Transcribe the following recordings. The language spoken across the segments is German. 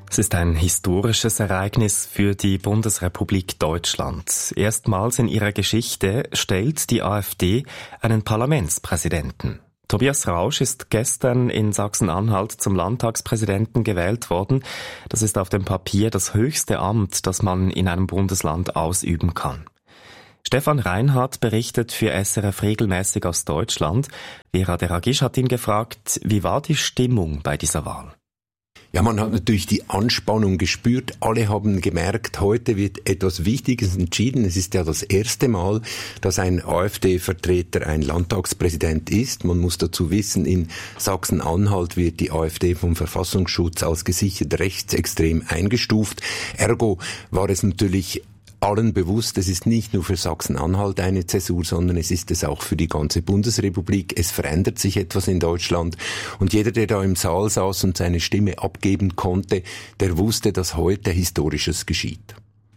Es ist ein historisches Ereignis für die Bundesrepublik Deutschland. Erstmals in ihrer Geschichte stellt die AfD einen Parlamentspräsidenten. Tobias Rausch ist gestern in Sachsen-Anhalt zum Landtagspräsidenten gewählt worden. Das ist auf dem Papier das höchste Amt, das man in einem Bundesland ausüben kann. Stefan Reinhardt berichtet für SRF regelmäßig aus Deutschland. Vera Deragisch hat ihn gefragt, wie war die Stimmung bei dieser Wahl? Ja, man hat natürlich die Anspannung gespürt. Alle haben gemerkt, heute wird etwas Wichtiges entschieden. Es ist ja das erste Mal, dass ein AfD-Vertreter ein Landtagspräsident ist. Man muss dazu wissen, in Sachsen-Anhalt wird die AfD vom Verfassungsschutz als gesichert rechtsextrem eingestuft. Ergo war es natürlich allen bewusst, es ist nicht nur für Sachsen-Anhalt eine Zäsur, sondern es ist es auch für die ganze Bundesrepublik. Es verändert sich etwas in Deutschland. Und jeder, der da im Saal saß und seine Stimme abgeben konnte, der wusste, dass heute Historisches geschieht.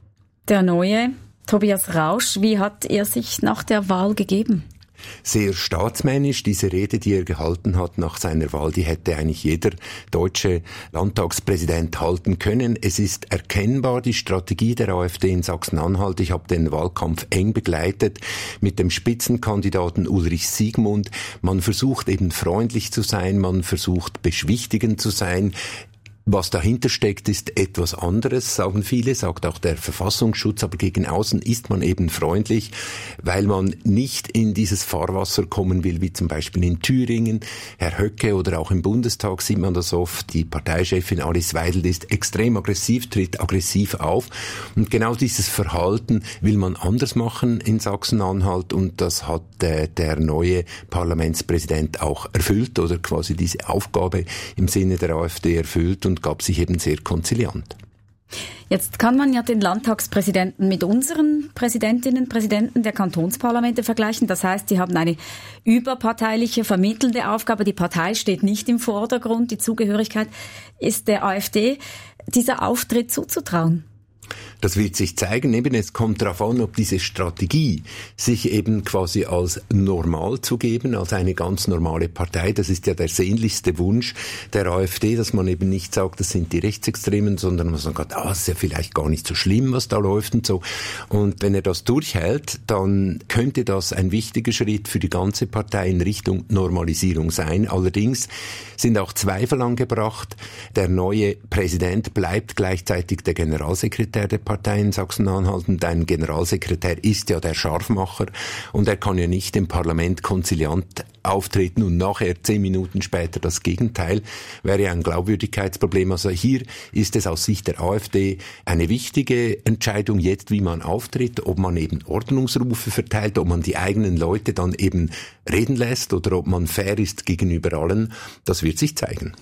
Der neue Tobias Rausch, wie hat er sich nach der Wahl gegeben? Sehr staatsmännisch. Diese Rede, die er gehalten hat nach seiner Wahl, die hätte eigentlich jeder deutsche Landtagspräsident halten können. Es ist erkennbar die Strategie der AfD in Sachsen-Anhalt. Ich habe den Wahlkampf eng begleitet mit dem Spitzenkandidaten Ulrich Siegmund. Man versucht eben freundlich zu sein, man versucht beschwichtigend zu sein. Was dahinter steckt, ist etwas anderes, sagen viele, sagt auch der Verfassungsschutz, aber gegen außen ist man eben freundlich, weil man nicht in dieses Fahrwasser kommen will, wie zum Beispiel in Thüringen. Herr Höcke oder auch im Bundestag sieht man das oft, die Parteichefin Alice Weidel ist extrem aggressiv, tritt aggressiv auf und genau dieses Verhalten will man anders machen in Sachsen-Anhalt und das hat der neue Parlamentspräsident auch erfüllt oder quasi diese Aufgabe im Sinne der AfD erfüllt und gab sich eben sehr konziliant. Jetzt kann man ja den Landtagspräsidenten mit unseren Präsidentinnen und Präsidenten der Kantonsparlamente vergleichen. Das heißt, sie haben eine überparteiliche, vermittelnde Aufgabe. Die Partei steht nicht im Vordergrund. Die Zugehörigkeit ist der AfD dieser Auftritt zuzutrauen. Das wird sich zeigen. Eben, es kommt darauf an, ob diese Strategie sich eben quasi als normal zu geben, als eine ganz normale Partei. Das ist ja der sehnlichste Wunsch der AfD, dass man eben nicht sagt, das sind die Rechtsextremen, sondern man sagt, das ist ja vielleicht gar nicht so schlimm, was da läuft und so. Und wenn er das durchhält, dann könnte das ein wichtiger Schritt für die ganze Partei in Richtung Normalisierung sein. Allerdings sind auch Zweifel angebracht. Der neue Präsident bleibt gleichzeitig der Generalsekretär der Partei in Sachsen-Anhalt und ein Generalsekretär ist ja der Scharfmacher und er kann ja nicht im Parlament konziliant auftreten und nachher 10 Minuten später das Gegenteil, wäre ein Glaubwürdigkeitsproblem. Also hier ist es aus Sicht der AfD eine wichtige Entscheidung jetzt, wie man auftritt, ob man eben Ordnungsrufe verteilt, ob man die eigenen Leute dann eben reden lässt oder ob man fair ist gegenüber allen. Das wird sich zeigen.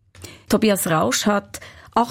Tobias Rausch hat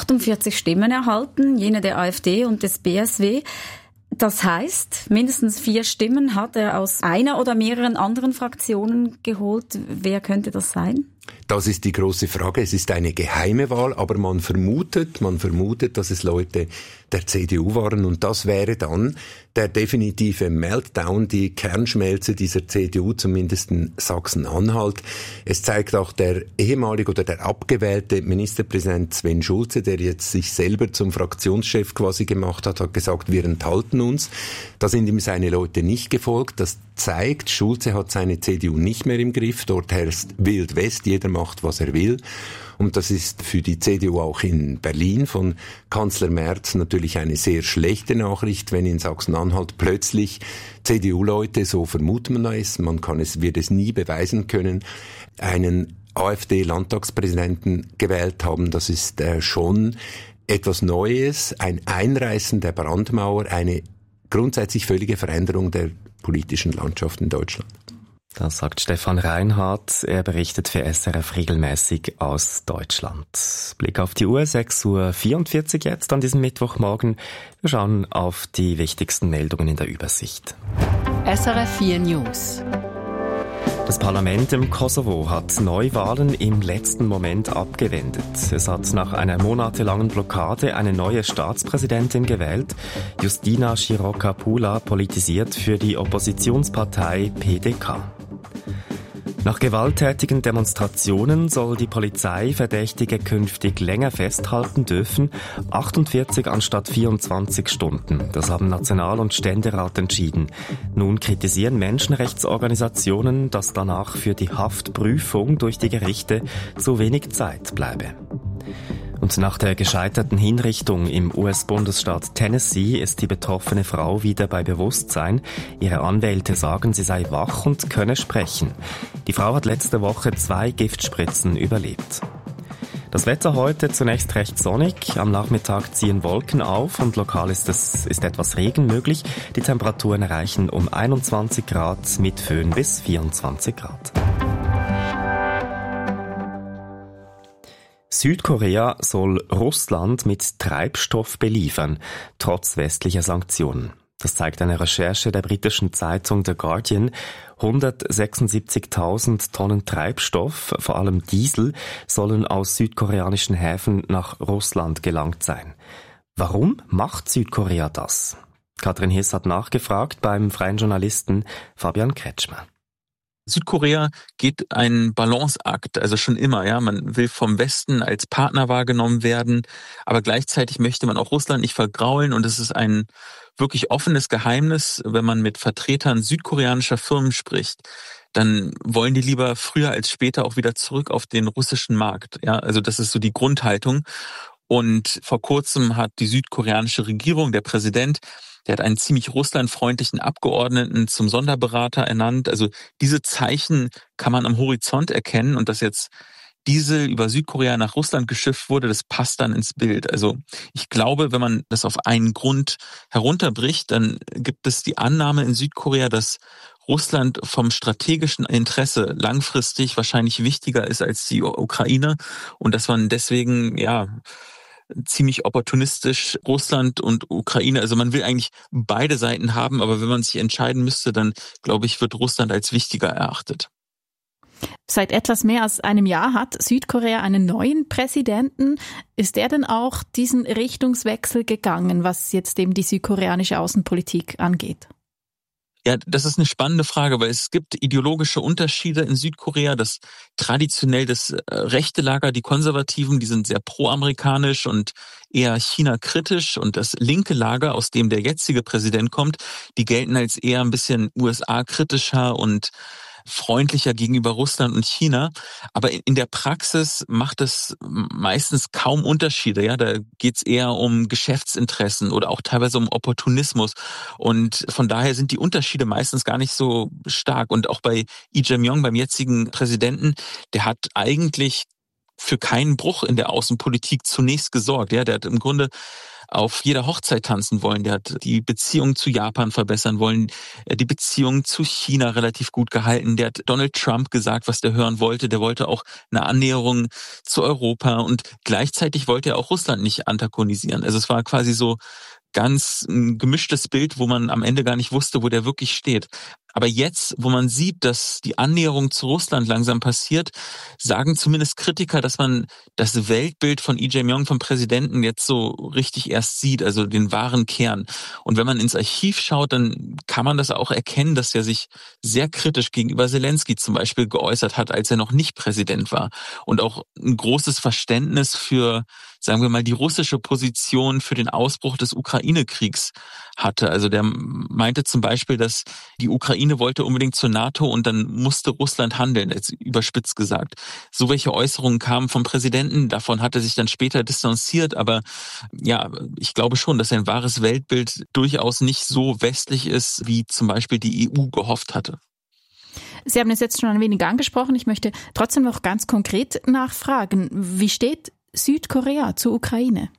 48 Stimmen erhalten, jene der AfD und des BSW. Das heißt, mindestens 4 Stimmen hat er aus einer oder mehreren anderen Fraktionen geholt. Wer könnte das sein? Das ist die große Frage. Es ist eine geheime Wahl, aber man vermutet, dass es Leute der CDU waren und das wäre dann der definitive Meltdown, die Kernschmelze dieser CDU, zumindest in Sachsen-Anhalt. Es zeigt auch der ehemalige oder der abgewählte Ministerpräsident Sven Schulze, der jetzt sich selber zum Fraktionschef quasi gemacht hat gesagt, wir enthalten uns. Da sind ihm seine Leute nicht gefolgt. Das zeigt, Schulze hat seine CDU nicht mehr im Griff. Dort herrscht Wild West, jeder macht, was er will. Und das ist für die CDU auch in Berlin von Kanzler Merz natürlich eine sehr schlechte Nachricht, wenn in Sachsen-Anhalt plötzlich CDU-Leute, so vermutet man es, wird es nie beweisen können, einen AfD-Landtagspräsidenten gewählt haben. Das ist schon etwas Neues, ein Einreißen der Brandmauer, eine grundsätzlich völlige Veränderung der politischen Landschaft in Deutschland. Das sagt Stefan Reinhardt. Er berichtet für SRF regelmäßig aus Deutschland. Blick auf die Uhr, 6:44 Uhr jetzt an diesem Mittwochmorgen. Wir schauen auf die wichtigsten Meldungen in der Übersicht. SRF 4 News. Das Parlament im Kosovo hat Neuwahlen im letzten Moment abgewendet. Es hat nach einer monatelangen Blockade eine neue Staatspräsidentin gewählt. Justina Široka Pula politisiert für die Oppositionspartei PDK. Nach gewalttätigen Demonstrationen soll die Polizei Verdächtige künftig länger festhalten dürfen, 48 anstatt 24 Stunden. Das haben National- und Ständerat entschieden. Nun kritisieren Menschenrechtsorganisationen, dass danach für die Haftprüfung durch die Gerichte zu wenig Zeit bleibe. Und nach der gescheiterten Hinrichtung im US-Bundesstaat Tennessee ist die betroffene Frau wieder bei Bewusstsein. Ihre Anwälte sagen, sie sei wach und könne sprechen. Die Frau hat letzte Woche 2 Giftspritzen überlebt. Das Wetter heute zunächst recht sonnig. Am Nachmittag ziehen Wolken auf und lokal ist etwas Regen möglich. Die Temperaturen erreichen um 21 Grad mit Föhn bis 24 Grad. Südkorea soll Russland mit Treibstoff beliefern, trotz westlicher Sanktionen. Das zeigt eine Recherche der britischen Zeitung The Guardian. 176.000 Tonnen Treibstoff, vor allem Diesel, sollen aus südkoreanischen Häfen nach Russland gelangt sein. Warum macht Südkorea das? Katrin Hiss hat nachgefragt beim freien Journalisten Fabian Kretschmer. Südkorea geht einen Balanceakt, also schon immer, ja. Man will vom Westen als Partner wahrgenommen werden, aber gleichzeitig möchte man auch Russland nicht vergraulen und es ist ein wirklich offenes Geheimnis, wenn man mit Vertretern südkoreanischer Firmen spricht, dann wollen die lieber früher als später auch wieder zurück auf den russischen Markt, ja. Also das ist so die Grundhaltung. Und vor kurzem hat die südkoreanische Regierung, der Präsident, der hat einen ziemlich russlandfreundlichen Abgeordneten zum Sonderberater ernannt. Also diese Zeichen kann man am Horizont erkennen und dass jetzt Diesel über Südkorea nach Russland geschifft wurde, das passt dann ins Bild. Also ich glaube, wenn man das auf einen Grund herunterbricht, dann gibt es die Annahme in Südkorea, dass Russland vom strategischen Interesse langfristig wahrscheinlich wichtiger ist als die Ukraine und dass man deswegen, ziemlich opportunistisch Russland und Ukraine, also man will eigentlich beide Seiten haben, aber wenn man sich entscheiden müsste, dann glaube ich, wird Russland als wichtiger erachtet. Seit etwas mehr als einem Jahr hat Südkorea einen neuen Präsidenten. Ist er denn auch diesen Richtungswechsel gegangen, was jetzt eben die südkoreanische Außenpolitik angeht? Ja, das ist eine spannende Frage, weil es gibt ideologische Unterschiede in Südkorea. Das traditionell das rechte Lager, die Konservativen, die sind sehr pro-amerikanisch und eher China-kritisch. Und das linke Lager, aus dem der jetzige Präsident kommt, die gelten als eher ein bisschen USA-kritischer und freundlicher gegenüber Russland und China. Aber in der Praxis macht es meistens kaum Unterschiede. Ja, da geht's eher um Geschäftsinteressen oder auch teilweise um Opportunismus. Und von daher sind die Unterschiede meistens gar nicht so stark. Und auch bei Lee Jae-myung, beim jetzigen Präsidenten, der hat eigentlich für keinen Bruch in der Außenpolitik zunächst gesorgt. Ja, der hat im Grunde auf jeder Hochzeit tanzen wollen. Der hat die Beziehung zu Japan verbessern wollen, die Beziehung zu China relativ gut gehalten. Der hat Donald Trump gesagt, was der hören wollte. Der wollte auch eine Annäherung zu Europa und gleichzeitig wollte er auch Russland nicht antagonisieren. Also es war quasi so ganz ein gemischtes Bild, wo man am Ende gar nicht wusste, wo der wirklich steht. Aber jetzt, wo man sieht, dass die Annäherung zu Russland langsam passiert, sagen zumindest Kritiker, dass man das Weltbild von Lee Jae-myung, vom Präsidenten, jetzt so richtig erst sieht, also den wahren Kern. Und wenn man ins Archiv schaut, dann kann man das auch erkennen, dass er sich sehr kritisch gegenüber Zelensky zum Beispiel geäußert hat, als er noch nicht Präsident war. Und auch ein großes Verständnis für, sagen wir mal, die russische Position für den Ausbruch des Ukraine-Kriegs hatte. Also der meinte zum Beispiel, dass die Ukraine wollte unbedingt zur NATO und dann musste Russland handeln, jetzt überspitzt gesagt. So welche Äußerungen kamen vom Präsidenten, davon hat er sich dann später distanziert, aber ja, ich glaube schon, dass sein wahres Weltbild durchaus nicht so westlich ist, wie zum Beispiel die EU gehofft hatte. Sie haben es jetzt schon ein wenig angesprochen, ich möchte trotzdem noch ganz konkret nachfragen. Wie steht Südkorea zur Ukraine?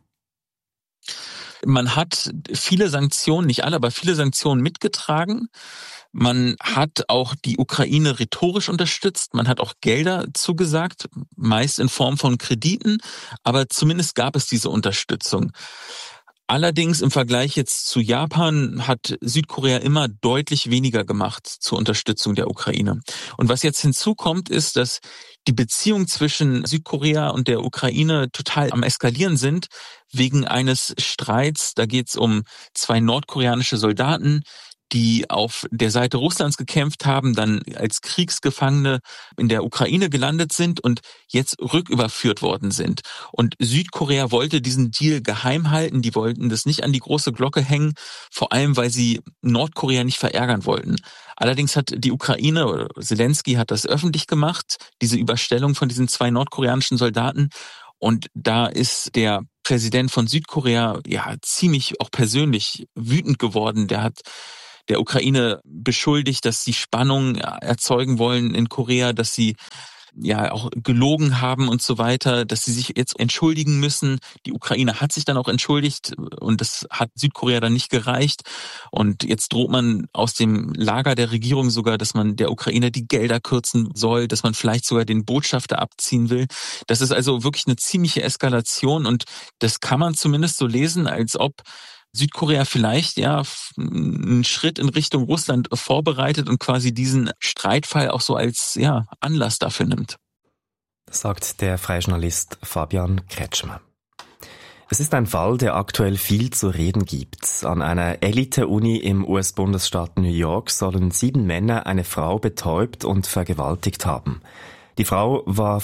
Man hat viele Sanktionen, nicht alle, aber viele Sanktionen mitgetragen. Man hat auch die Ukraine rhetorisch unterstützt. Man hat auch Gelder zugesagt, meist in Form von Krediten. Aber zumindest gab es diese Unterstützung. Allerdings im Vergleich jetzt zu Japan hat Südkorea immer deutlich weniger gemacht zur Unterstützung der Ukraine. Und was jetzt hinzukommt, ist, dass die Beziehungen zwischen Südkorea und der Ukraine total am Eskalieren sind, wegen eines Streits. Da geht es um 2 nordkoreanische Soldaten, die auf der Seite Russlands gekämpft haben, dann als Kriegsgefangene in der Ukraine gelandet sind und jetzt rücküberführt worden sind. Und Südkorea wollte diesen Deal geheim halten, die wollten das nicht an die große Glocke hängen, vor allem weil sie Nordkorea nicht verärgern wollten. Allerdings hat die Ukraine, oder Zelensky hat das öffentlich gemacht, diese Überstellung von diesen 2 nordkoreanischen Soldaten. Und da ist der Präsident von Südkorea ja ziemlich auch persönlich wütend geworden. Der hat der Ukraine beschuldigt, dass sie Spannung erzeugen wollen in Korea, dass sie ja auch gelogen haben und so weiter, dass sie sich jetzt entschuldigen müssen. Die Ukraine hat sich dann auch entschuldigt und das hat Südkorea dann nicht gereicht. Und jetzt droht man aus dem Lager der Regierung sogar, dass man der Ukraine die Gelder kürzen soll, dass man vielleicht sogar den Botschafter abziehen will. Das ist also wirklich eine ziemliche Eskalation und das kann man zumindest so lesen, als ob Südkorea vielleicht ja einen Schritt in Richtung Russland vorbereitet und quasi diesen Streitfall auch so als Anlass dafür nimmt. Sagt der freie Journalist Fabian Kretschmer. Es ist ein Fall, der aktuell viel zu reden gibt. An einer Elite-Uni im US-Bundesstaat New York sollen 7 Männer eine Frau betäubt und vergewaltigt haben. Die Frau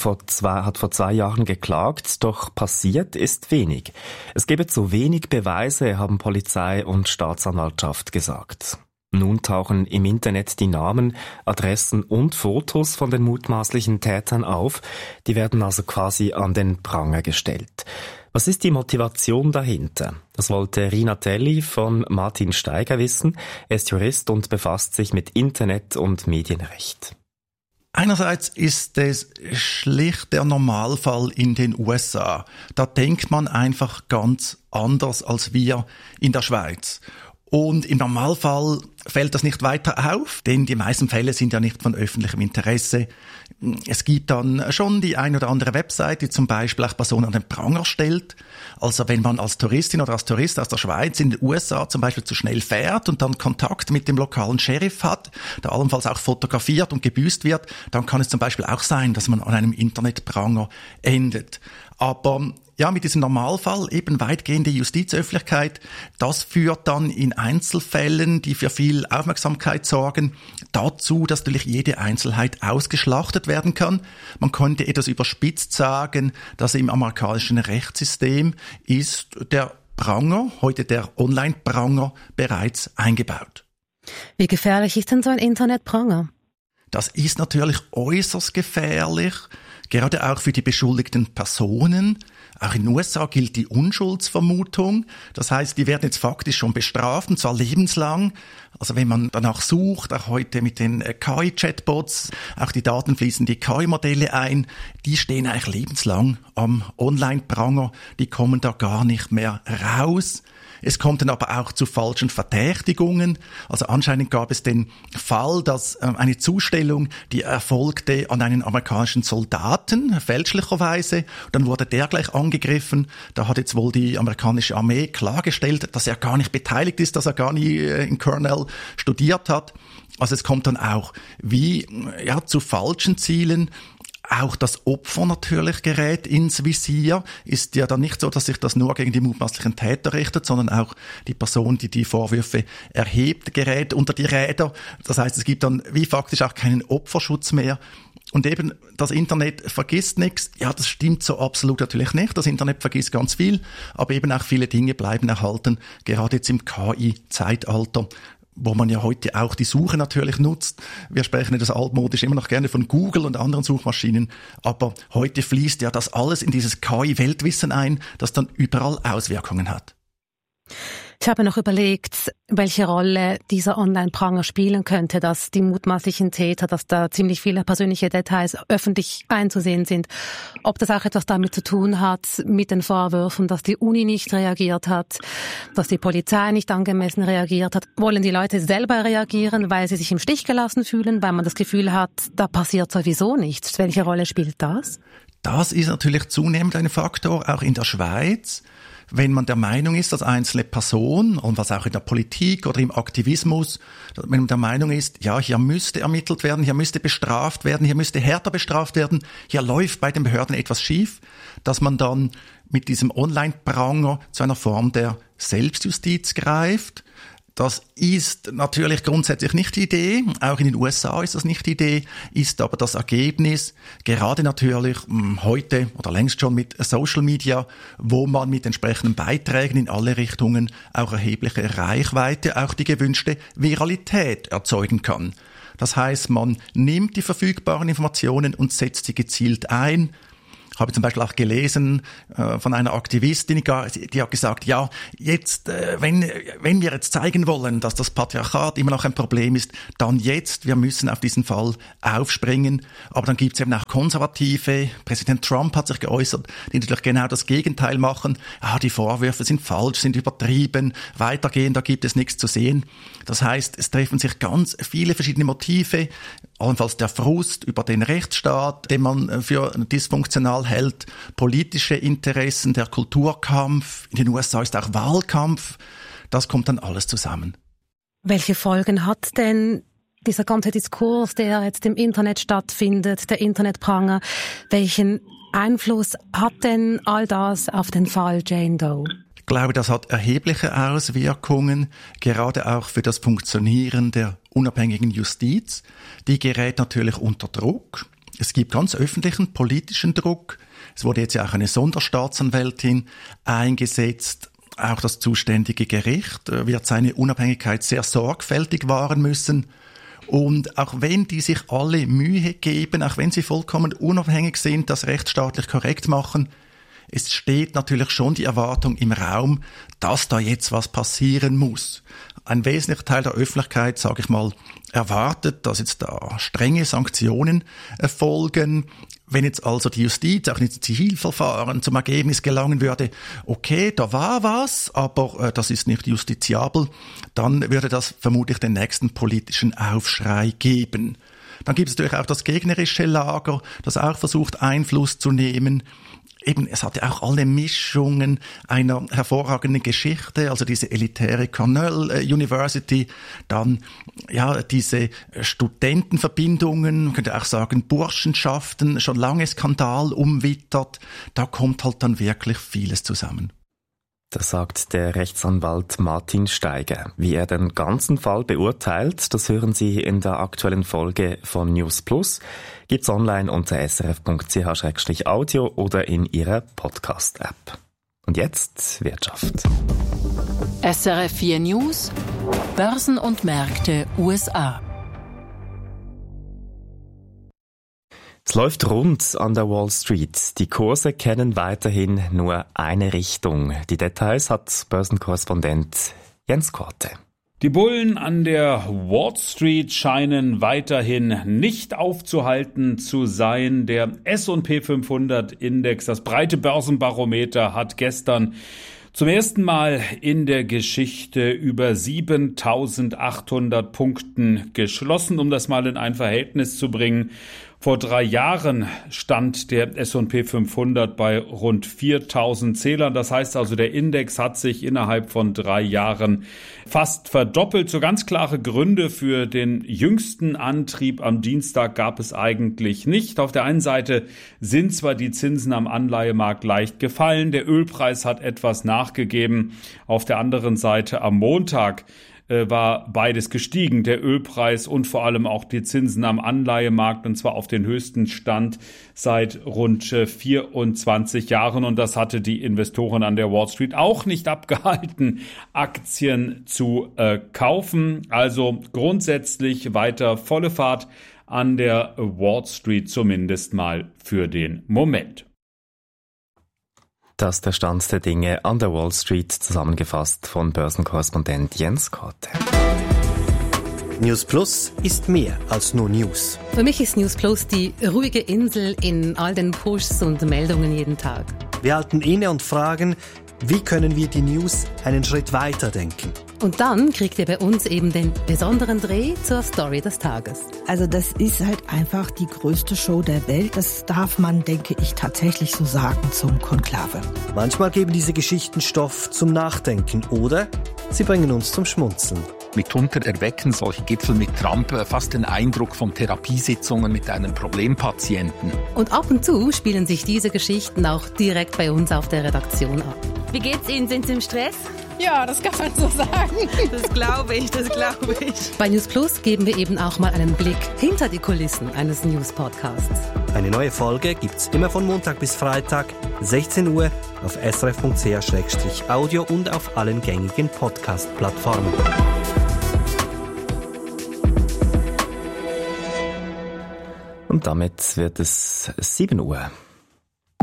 hat vor 2 Jahren geklagt, doch passiert ist wenig. Es gebe zu wenig Beweise, haben Polizei und Staatsanwaltschaft gesagt. Nun tauchen im Internet die Namen, Adressen und Fotos von den mutmaßlichen Tätern auf. Die werden also quasi an den Pranger gestellt. Was ist die Motivation dahinter? Das wollte Rina Telli von Martin Steiger wissen. Er ist Jurist und befasst sich mit Internet- und Medienrecht. Einerseits ist es schlicht der Normalfall in den USA. Da denkt man einfach ganz anders als wir in der Schweiz. Und im Normalfall fällt das nicht weiter auf, denn die meisten Fälle sind ja nicht von öffentlichem Interesse. Es gibt dann schon die ein oder andere Website, die zum Beispiel auch Personen an den Pranger stellt. Also wenn man als Touristin oder als Tourist aus der Schweiz in den USA zum Beispiel zu schnell fährt und dann Kontakt mit dem lokalen Sheriff hat, der allenfalls auch fotografiert und gebüßt wird, dann kann es zum Beispiel auch sein, dass man an einem Internetpranger endet. Aber ja, mit diesem Normalfall, eben weitgehende Justizöffentlichkeit, das führt dann in Einzelfällen, die für viel Aufmerksamkeit sorgen, dazu, dass natürlich jede Einzelheit ausgeschlachtet werden kann. Man könnte etwas überspitzt sagen, dass im amerikanischen Rechtssystem ist der Pranger, heute der Online-Pranger, bereits eingebaut. Wie gefährlich ist denn so ein Internetpranger? Das ist natürlich äußerst gefährlich, gerade auch für die beschuldigten Personen. Auch in den USA gilt die Unschuldsvermutung. Das heißt, die werden jetzt faktisch schon bestraft, und zwar lebenslang. Also wenn man danach sucht, auch heute mit den KI-Chatbots, auch die Daten fließen die KI-Modelle ein, die stehen eigentlich lebenslang am Online-Pranger, die kommen da gar nicht mehr raus. Es kommt dann aber auch zu falschen Verdächtigungen. Also anscheinend gab es den Fall, dass eine Zustellung, die erfolgte an einen amerikanischen Soldaten, fälschlicherweise. Dann wurde der gleich angegriffen. Da hat jetzt wohl die amerikanische Armee klargestellt, dass er gar nicht beteiligt ist, dass er gar nie in Cornell studiert hat. Also es kommt dann auch zu falschen Zielen. Auch das Opfer natürlich gerät ins Visier. Ist ja dann nicht so, dass sich das nur gegen die mutmaßlichen Täter richtet, sondern auch die Person, die die Vorwürfe erhebt, gerät unter die Räder. Das heißt, es gibt dann wie faktisch auch keinen Opferschutz mehr. Und eben, das Internet vergisst nichts. Ja, das stimmt so absolut natürlich nicht. Das Internet vergisst ganz viel, aber eben auch viele Dinge bleiben erhalten, gerade jetzt im KI-Zeitalter, wo man ja heute auch die Suche natürlich nutzt. Wir sprechen das altmodisch immer noch gerne von Google und anderen Suchmaschinen, aber heute fließt ja das alles in dieses KI-Weltwissen ein, das dann überall Auswirkungen hat. Ich habe noch überlegt, welche Rolle dieser Online-Pranger spielen könnte, dass die mutmaßlichen Täter, dass da ziemlich viele persönliche Details öffentlich einzusehen sind. Ob das auch etwas damit zu tun hat, mit den Vorwürfen, dass die Uni nicht reagiert hat, dass die Polizei nicht angemessen reagiert hat. Wollen die Leute selber reagieren, weil sie sich im Stich gelassen fühlen, weil man das Gefühl hat, da passiert sowieso nichts? Welche Rolle spielt das? Das ist natürlich zunehmend ein Faktor, auch in der Schweiz. Wenn man der Meinung ist, als einzelne Person, und was auch in der Politik oder im Aktivismus, wenn man der Meinung ist, ja, hier müsste ermittelt werden, hier müsste bestraft werden, hier müsste härter bestraft werden, hier läuft bei den Behörden etwas schief, dass man dann mit diesem Online-Pranger zu einer Form der Selbstjustiz greift. Das ist natürlich grundsätzlich nicht die Idee. Auch in den USA ist das nicht die Idee, ist aber das Ergebnis, gerade natürlich heute oder längst schon mit Social Media, wo man mit entsprechenden Beiträgen in alle Richtungen auch erhebliche Reichweite, auch die gewünschte Viralität erzeugen kann. Das heißt, man nimmt die verfügbaren Informationen und setzt sie gezielt ein. Ich habe zum Beispiel auch gelesen von einer Aktivistin, die hat gesagt, ja, jetzt, wenn wir jetzt zeigen wollen, dass das Patriarchat immer noch ein Problem ist, dann jetzt, wir müssen auf diesen Fall aufspringen. Aber dann gibt es eben auch Konservative, Präsident Trump hat sich geäußert, die natürlich genau das Gegenteil machen. Die Vorwürfe sind falsch, sind übertrieben, weitergehen, da gibt es nichts zu sehen. Das heißt, es treffen sich ganz viele verschiedene Motive, allenfalls der Frust über den Rechtsstaat, den man für dysfunktional hält, politische Interessen, der Kulturkampf, in den USA ist auch Wahlkampf, das kommt dann alles zusammen. Welche Folgen hat denn dieser ganze Diskurs, der jetzt im Internet stattfindet, der Internetpranger, welchen Einfluss hat denn all das auf den Fall Jane Doe? Ich glaube, das hat erhebliche Auswirkungen, gerade auch für das Funktionieren der unabhängigen Justiz. Die gerät natürlich unter Druck. Es gibt ganz öffentlichen politischen Druck. Es wurde jetzt ja auch eine Sonderstaatsanwältin eingesetzt. Auch das zuständige Gericht wird seine Unabhängigkeit sehr sorgfältig wahren müssen. Und auch wenn die sich alle Mühe geben, auch wenn sie vollkommen unabhängig sind, das rechtsstaatlich korrekt machen, es steht natürlich schon die Erwartung im Raum, dass da jetzt was passieren muss. Ein wesentlicher Teil der Öffentlichkeit, sage ich mal, erwartet, dass jetzt da strenge Sanktionen erfolgen. Wenn jetzt also die Justiz auch in den Zivilverfahren zum Ergebnis gelangen würde, okay, da war was, aber das ist nicht justiziabel, dann würde das vermutlich den nächsten politischen Aufschrei geben. Dann gibt es natürlich auch das gegnerische Lager, das auch versucht, Einfluss zu nehmen. Eben, es hatte auch alle Mischungen einer hervorragenden Geschichte, also diese elitäre Cornell University, dann ja diese Studentenverbindungen, man könnte auch sagen Burschenschaften, schon lange Skandal umwittert, da kommt halt dann wirklich vieles zusammen. Das sagt der Rechtsanwalt Martin Steiger. Wie er den ganzen Fall beurteilt, das hören Sie in der aktuellen Folge von News Plus. Gibt's online unter srf.ch/audio oder in Ihrer Podcast-App. Und jetzt Wirtschaft. SRF 4 News, Börsen und Märkte USA. Es läuft rund an der Wall Street. Die Kurse kennen weiterhin nur eine Richtung. Die Details hat Börsenkorrespondent Jens Korte. Die Bullen an der Wall Street scheinen weiterhin nicht aufzuhalten zu sein. Der S&P 500 Index, das breite Börsenbarometer, hat gestern zum ersten Mal in der Geschichte über 7.800 Punkten geschlossen, um das mal in ein Verhältnis zu bringen. Vor 3 Jahren stand der S&P 500 bei rund 4.000 Zählern. Das heißt also, der Index hat sich innerhalb von 3 Jahren fast verdoppelt. So ganz klare Gründe für den jüngsten Antrieb am Dienstag gab es eigentlich nicht. Auf der einen Seite sind zwar die Zinsen am Anleihemarkt leicht gefallen, der Ölpreis hat etwas nachgegeben. Auf der anderen Seite am Montag war beides gestiegen, der Ölpreis und vor allem auch die Zinsen am Anleihemarkt, und zwar auf den höchsten Stand seit rund 24 Jahren. Und das hatte die Investoren an der Wall Street auch nicht abgehalten, Aktien zu kaufen. Also grundsätzlich weiter volle Fahrt an der Wall Street, zumindest mal für den Moment. Das ist der Stand der Dinge an der Wall Street, zusammengefasst von Börsenkorrespondent Jens Korte. News Plus ist mehr als nur News. Für mich ist News Plus die ruhige Insel in all den Pushs und Meldungen jeden Tag. Wir halten inne und fragen, wie können wir die News einen Schritt weiter denken? Und dann kriegt ihr bei uns eben den besonderen Dreh zur Story des Tages. Also das ist halt einfach die größte Show der Welt. Das darf man, denke ich, tatsächlich so sagen zum Konklave. Manchmal geben diese Geschichten Stoff zum Nachdenken oder sie bringen uns zum Schmunzeln. Mitunter erwecken solche Gipfel mit Trump fast den Eindruck von Therapiesitzungen mit einem Problempatienten. Und ab und zu spielen sich diese Geschichten auch direkt bei uns auf der Redaktion ab. Wie geht's Ihnen? Sind Sie im Stress? Ja, das kann man so sagen. Das glaube ich. Bei News Plus geben wir eben auch mal einen Blick hinter die Kulissen eines News-Podcasts. Eine neue Folge gibt's immer von Montag bis Freitag, 16 Uhr, auf srf.ch/audio und auf allen gängigen Podcast-Plattformen. Und damit wird es 7 Uhr.